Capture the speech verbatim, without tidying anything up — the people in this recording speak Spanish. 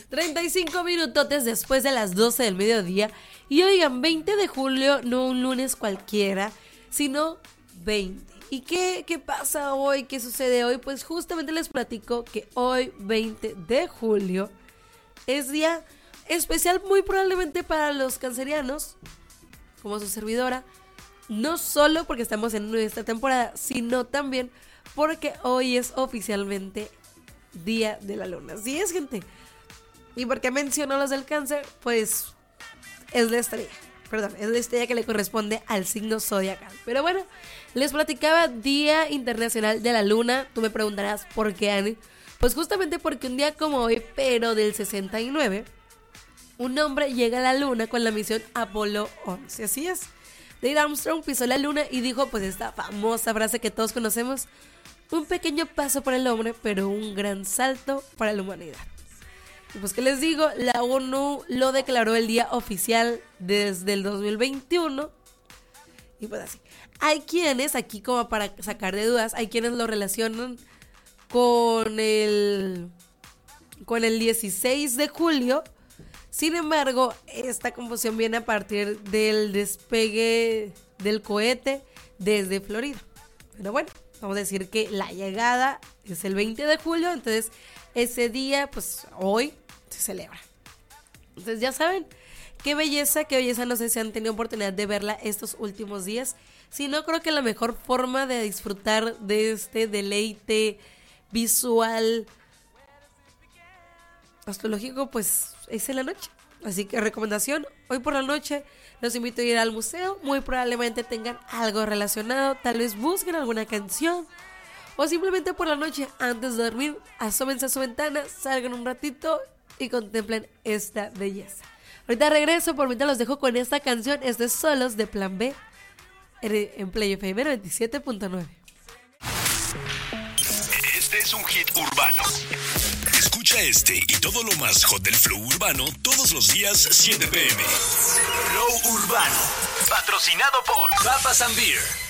treinta y cinco minutotes después de las doce del mediodía. Y oigan, veinte de julio, no un lunes cualquiera, sino veinte. ¿Y qué, qué pasa hoy? ¿Qué sucede hoy? Pues justamente les platico que hoy, veinte de julio, es día especial muy probablemente para los cancerianos, como su servidora. No solo porque estamos en esta temporada, sino también porque hoy es oficialmente Día de la Luna. Así es, gente. ¿Y por qué menciono los del cáncer? Pues es la estrella. Perdón, es la estrella que le corresponde al signo zodiacal. Pero bueno, les platicaba Día Internacional de la Luna. Tú me preguntarás por qué, Ani. Pues justamente porque un día como hoy, pero del sesenta y nueve, un hombre llega a la Luna con la misión Apolo once. Así es. Neil Armstrong pisó la Luna y dijo pues esta famosa frase que todos conocemos: un pequeño paso para el hombre, pero un gran salto para la humanidad. Y pues qué les digo, la ONU lo declaró el día oficial desde el dos mil veintiuno. Y pues así, hay quienes, aquí como para sacar de dudas, hay quienes lo relacionan con el, con el dieciséis de julio. Sin embargo, esta confusión viene a partir del despegue del cohete desde Florida. Pero bueno, vamos a decir que la llegada es el veinte de julio, entonces ese día, pues hoy se celebra. Entonces ya saben, qué belleza, qué belleza, no sé si han tenido oportunidad de verla estos últimos días. Si no, creo que la mejor forma de disfrutar de este deleite visual astrológico, pues es en la noche. Así que recomendación, hoy por la noche los invito a ir al museo. Muy probablemente tengan algo relacionado, tal vez busquen alguna canción, o simplemente por la noche antes de dormir asómense a su ventana, salgan un ratito y contemplen esta belleza. Ahorita regreso, por mientras los dejo con esta canción. Esto es Solos de Plan B en Play F M veintisiete punto nueve. Este es un hit urbano. Escucha este y todo lo más hot del flow urbano todos los días siete p m. Flow Urbano, patrocinado por Papas and Beer.